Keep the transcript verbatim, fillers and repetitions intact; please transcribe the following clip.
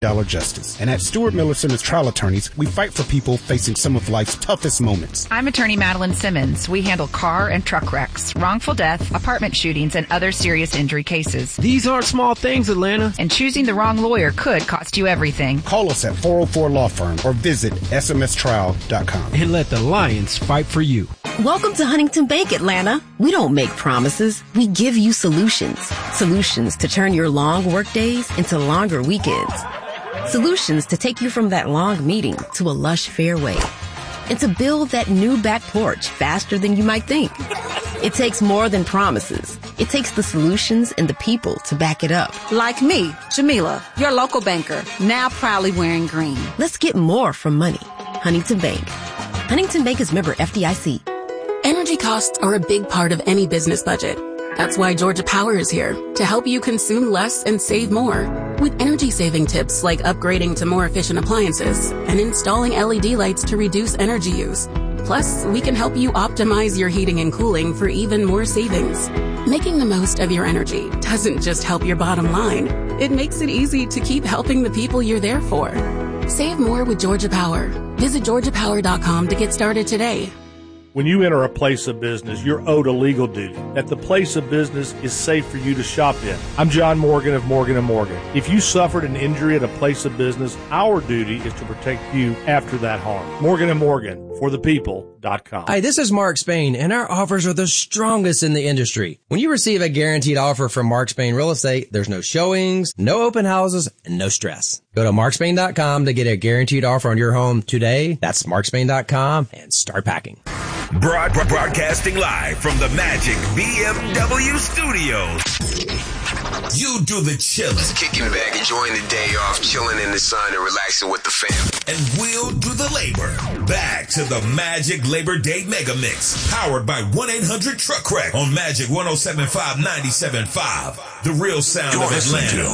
dollar justice. And at Stewart Miller Simmons Trial Attorneys, we fight for people facing some of life's toughest moments. I'm attorney Madeline Simmons. We handle car and truck wrecks, wrongful death, apartment shootings, and other serious injury cases. These aren't small things, Atlanta. And choosing the wrong lawyer could cost you everything. Call us at four oh four Law Firm or visit S M S trial dot com. And let the Lions fight for you. Welcome to Huntington Bank, Atlanta. We don't make promises. We give you solutions. Solutions to turn your long work days into longer weekends. Solutions to take you from that long meeting to a lush fairway. And to build that new back porch faster than you might think. It takes more than promises. It takes the solutions and the people to back it up. Like me, Jamila, your local banker, now proudly wearing green. Let's get more from money. Huntington Bank. Huntington Bank is member F D I C. Energy costs are a big part of any business budget. That's why Georgia Power is here to help you consume less and save more. With energy-saving tips like upgrading to more efficient appliances and installing L E D lights to reduce energy use. Plus, we can help you optimize your heating and cooling for even more savings. Making the most of your energy doesn't just help your bottom line. It makes it easy to keep helping the people you're there for. Save more with Georgia Power. Visit georgia power dot com to get started today. When you enter a place of business, you're owed a legal duty that the place of business is safe for you to shop in. I'm John Morgan of Morgan and Morgan. If you suffered an injury at a place of business, our duty is to protect you after that harm. Morgan and Morgan, for the people dot com. Hi, this is Mark Spain, and our offers are the strongest in the industry. When you receive a guaranteed offer from Mark Spain Real Estate, there's no showings, no open houses, and no stress. Go to mark spain dot com to get a guaranteed offer on your home today. That's mark spain dot com and start packing. Broad, broadcasting live from the Magic B M W studios. You do the chillin'. Just kicking back, enjoying the day off, chilling in the sun and relaxing with the fam. And we'll do the labor. Back to the Magic Labor Day Mega Mix, powered by one eight hundred Truck Wreck on Magic one oh seven point five, ninety-seven point five. The real sound You're of Atlanta.